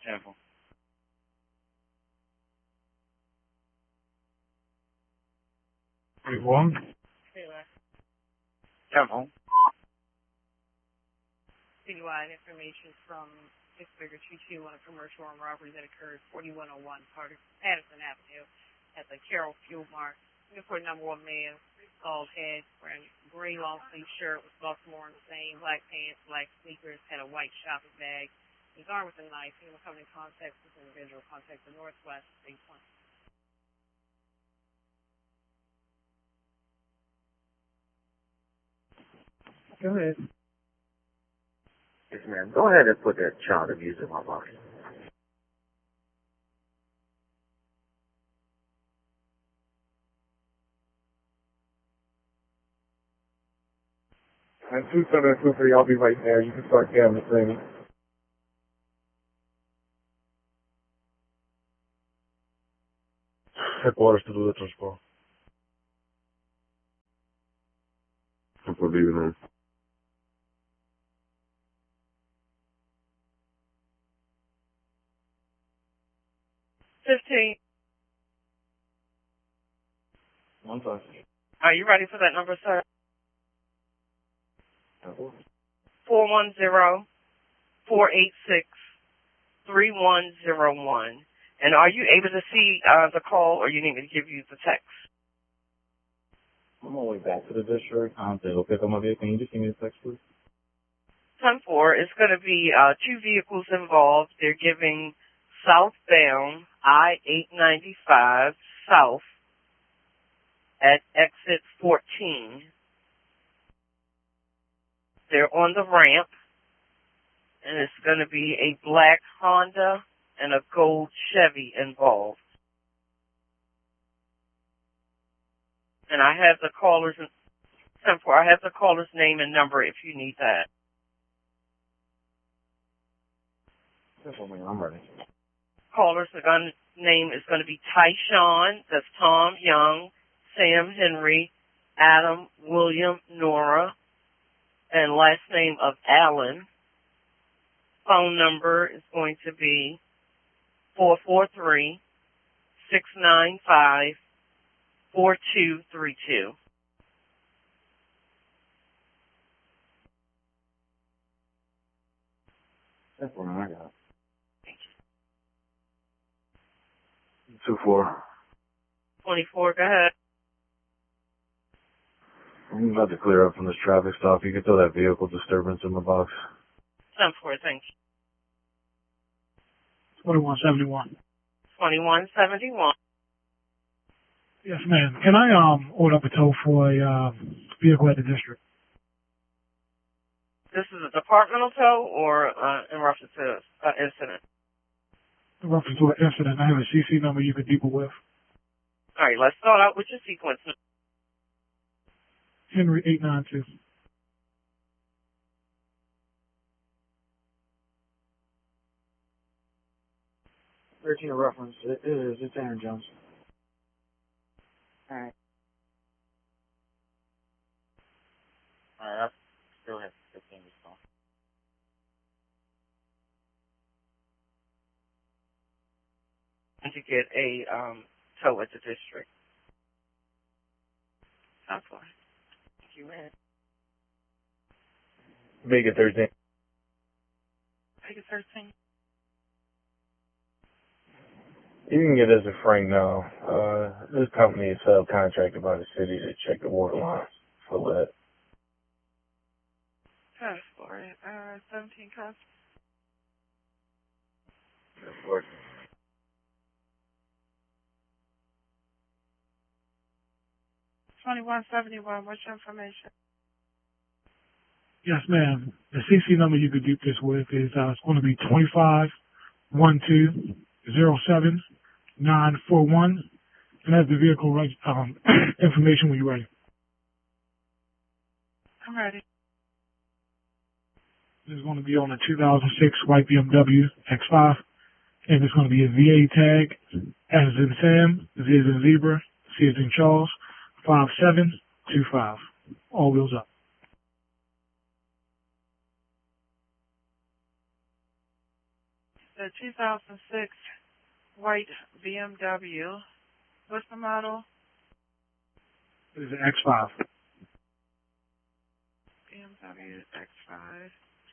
Temple. One. Temple. Citywide information from Pittsburgh 221 on a commercial armed robbery that occurred 4101 Patterson Avenue at the Carroll Fuel Mart. Report number one man, bald head, wearing gray long sleeve shirt with Baltimore in the same, black pants, black sneakers, had a white shopping bag. He's armed with a knife. He will come in contact with this individual. Contact the Northwest State Point. Go ahead. Yes, ma'am. Go ahead and put that child abuse in my box. And 2723, I'll be right there. You can start canvassing. Headquarters to the Little Squad. I'm for leaving home. One plus. Are you ready for that number, sir? 410-486-3101. And are you able to see the call, or you need me to give you the text? I'm on my way back to the district. They will pick up my vehicle. Can you just give me the text, please? 10-4, it's going to be two vehicles involved. They're giving southbound I-895 south at exit 14. They're on the ramp, and it's going to be a black Honda and a gold Chevy involved. And I have the caller's 10-4. I have the caller's name and number if you need that. I'm ready. Caller's name is going to be Tyshawn. That's Tom Young, Sam Henry, Adam, William, Nora, and last name of Allen. Phone number is going to be 443-695-4232. That's what I got. 2-4. 24, go ahead. I'm about to clear up from this traffic stop. You can throw that vehicle disturbance in my box. 10-4, thank you. 2171. 2171. Yes, ma'am. Can I order up a tow for a vehicle at the district? This is a departmental tow or in reference to an incident? In reference to an incident, I have a CC number you could deal with. All right, let's start out with your sequence. Henry 892. Virginia reference. It is. It's Aaron Jones. All right. All right. I still have 15 response. To get a tow at the district. Sounds fine. Thank you, man. Make it Thursday. Take it 13. You can get us a Frank now. This company is subcontracted by the city to check the water lines for lead. Pass for it. 17 costs. That's working. 2171. What's your information? Yes, ma'am. The CC number you could do this with is it's going to be 25-12-07-941, and have the vehicle information when you're ready. I'm ready. This is going to be on a 2006 white BMW X5, and it's going to be a VA tag, S as in Sam, Z as in Zebra, C as in Charles, 5725. All wheels up. The 2006 white BMW. What's the model? This is an X5. BMW X5.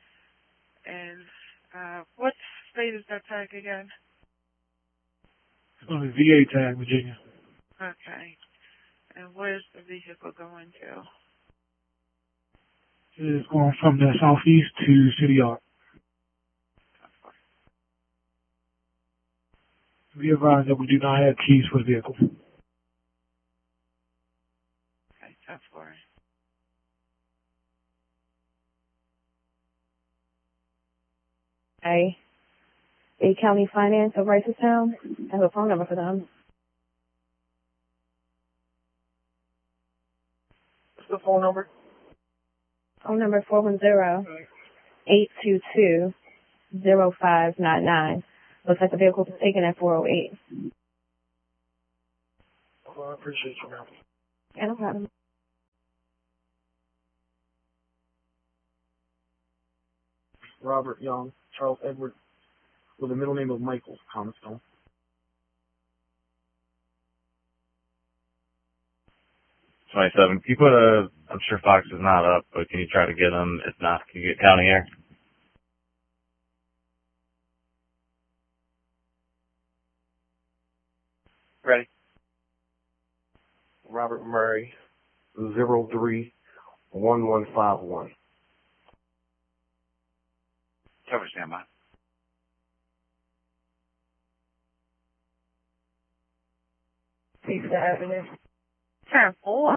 And what state is that tag again? It's on the VA tag, Virginia. Okay. And where's the vehicle going to? It is going from the southeast to City Yard. Be advised that we do not have keys for the vehicle. Okay, that's for A County Finance of Ricerstown. I have a phone number for them. What's the phone number? Phone number 410-822-0599. Looks like the vehicle was taken at 408. Well, I appreciate you, ma'am. Yeah, no problem. Robert Young, Charles Edward, with the middle name of Michael Comstone. Can you put I'm sure Fox is not up, but can you try to get him? If not, can you get County Air? Ready? Robert Murray, 03-1151. Cover standby. Please, Avenue. 10-4.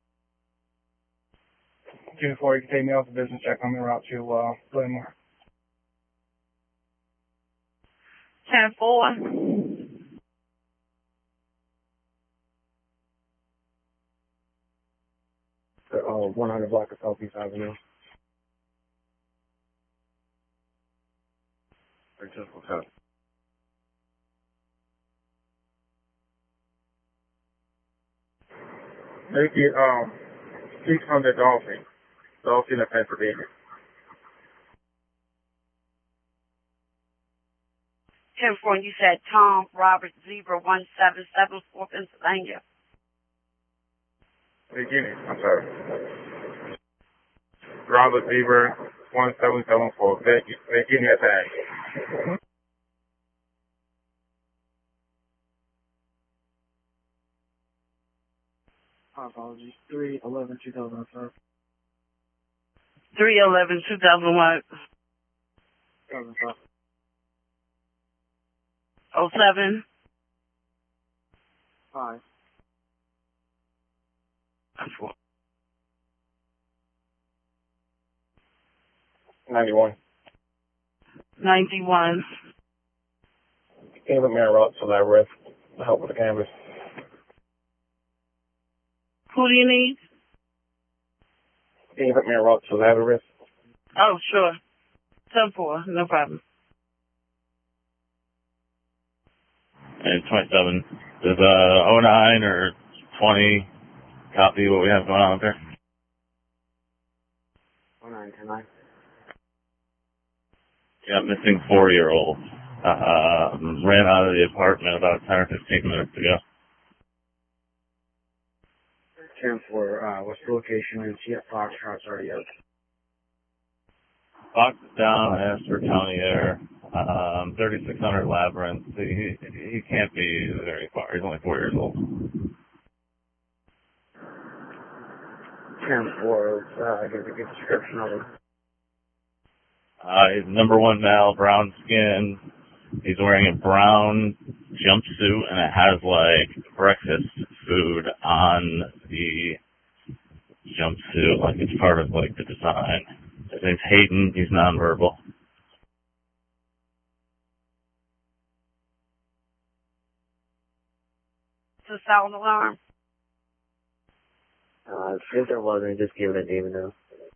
2-4, you can take me off the business check. I'm en route to Glenmore. 10-4. 100 block of Southeast Avenue. Francisco Coast. Make it 600 Dolphin in Pennsylvania. 10-4, and you said Tom Robert Zebra 1774 Pennsylvania. Virginia, I'm sorry. Robert Zebra 1774 Virginia tag. Apologies. 3/11/2005. 3/11/2001. 2005. 07. 5. That's what. 91. 91. David Marrott to that risk to help with the canvas. Who do you need? David Marrott to that risk. Oh, sure. 10-4, no problem. And 27. Does 09 or 20 copy what we have going on up there? 0929. Yeah, missing 4-year-old. Ran out of the apartment about 10 or 15 minutes ago. 10-4, what's the location? And see if Foxtrot's already out. Fox is down. I asked for County Air. 3600 Labyrinth. He can't be very far. He's only 4 years old. 10-4, give a good description of him. He's number 1 male, brown skin. He's wearing a brown jumpsuit, and it has like breakfast food on the jumpsuit, like it's part of like the design. His name's Hayden. He's nonverbal. It's a sound alarm. If there wasn't, just give it a name now.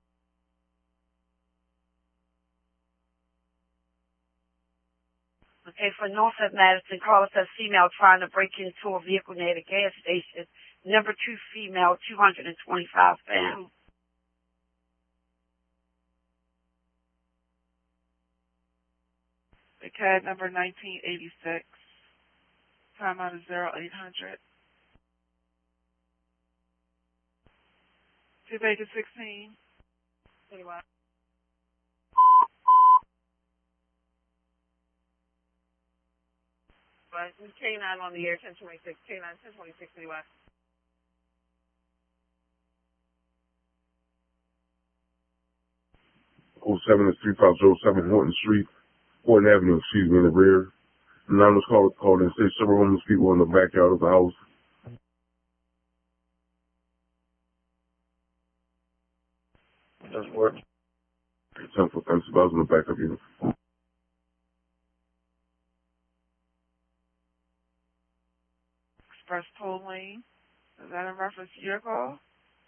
Okay, for North at Madison, caller says female trying to break into a vehicle near the gas station. Number 2 female, 225 pounds. The CAD number 1986. Timeout is 0800. To Vegas 16. Anyway. But K9 on the air, 1026. K9, 1026, anyway. Oh 07 is 3507 Horton Street, Horton Avenue, excuse me, in the rear. Anonymous called in, say several homeless people in the backyard of the house. Does work. 10 for fence about in the backup unit. Express toll lane. Is that in reference to your call?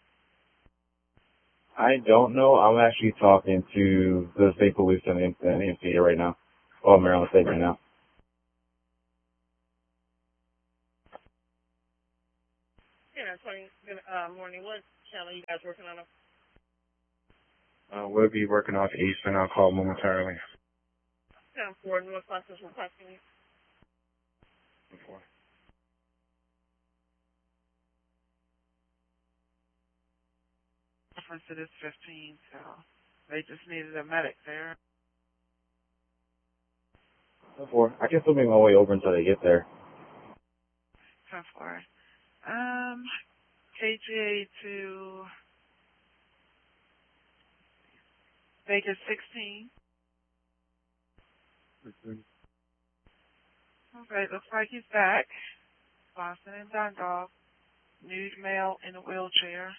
I don't know. I'm actually talking to the state police and MTA right now. Oh, Maryland State right now. Yeah, 20, morning. What channel you guys working on? We'll be working off Eastern. I'll call momentarily. 10-4, Northwest is requesting you. Before. Reference to this 15, so they just needed a medic there. Before. I can still make my way over until they get there. 10-4. KGA to Vegas 16. Okay, looks like he's back. Boston and Dundalk. Nude male in a wheelchair.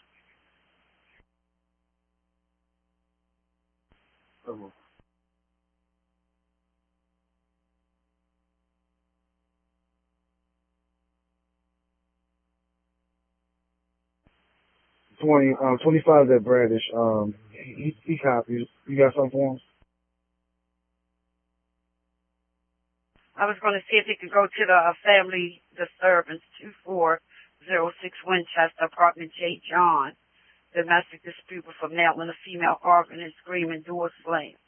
$20, 25 at Bradish. He copies. You got something for him? I was going to see if he could go to the family disturbance 2406 Winchester, apartment J. John. Domestic dispute with a male and a female arguing and screaming, doors slammed.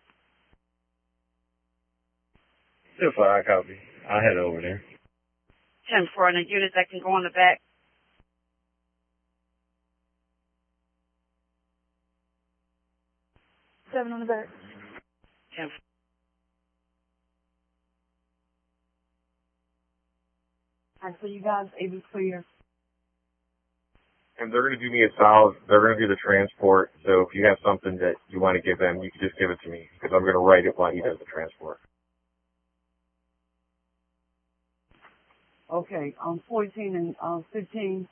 Still fire copy. I'll head over there. 10-4 and a unit that can go on the back. Seven on the back. 10-4. Alright, so you guys able to clear? And they're going to do me a solid. They're going to do the transport. So if you have something that you want to give them, you can just give it to me because I'm going to write it while he does the transport. Okay, 14 and 15.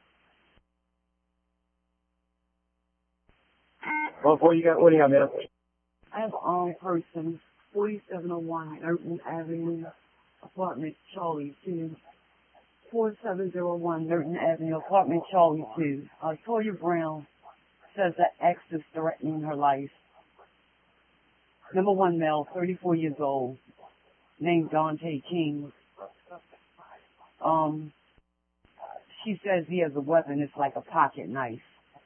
What do you got, man? I have armed person, 4701 Norton Avenue, apartment Charlie 2. 4701 Norton Avenue, apartment Charlie 2. Toya Brown says that X is threatening her life. Number 1 male, 34 years old, named Dante King. She says he has a weapon. It's like a pocket knife.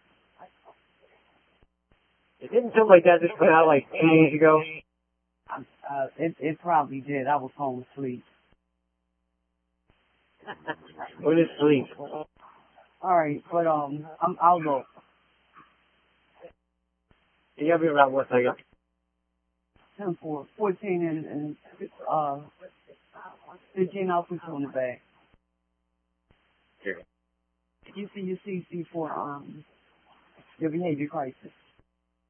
It didn't feel like that just went out like 2 days ago. It probably did. I was home asleep. What is sleep? Alright, but I'll look. You gotta be around 1 second. 10-4, 14 and 15. I'll put you on the back. Here. You see your CC for your behavior crisis.